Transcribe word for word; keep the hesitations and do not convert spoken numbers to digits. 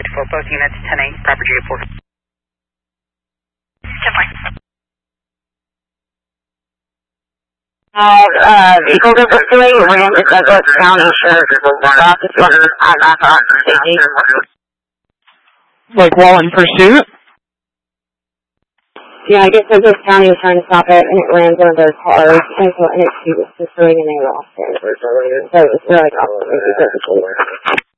For both units, ten eight, property report. ten four. Uh, uh, vehicle is pursuing ran to Douglas County Sheriff's Office under unauthorized safety. Like while in pursuit? Yeah, I guess Douglas County was trying to stop it, and it ran one of their cars, and so N X T was pursuing, and they lost it. So it was really complicated.